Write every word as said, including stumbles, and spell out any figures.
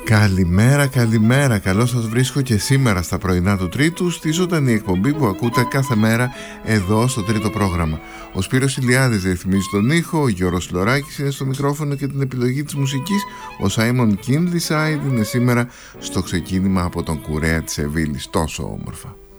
Καλημέρα, καλημέρα. Καλώς σας βρίσκω και σήμερα στα πρωινά του Τρίτου, στη ζωντανή εκπομπή που ακούτε κάθε μέρα εδώ στο Τρίτο πρόγραμμα. Ο Σπύρος Ηλιάδης ρυθμίζει τον ήχο, ο Γιώργος Λωράκης είναι στο μικρόφωνο και την επιλογή της μουσικής. Ο Simon Kindleside είναι σήμερα στο ξεκίνημα από τον κουρέα της Σεβίλης. Τόσο όμορφα.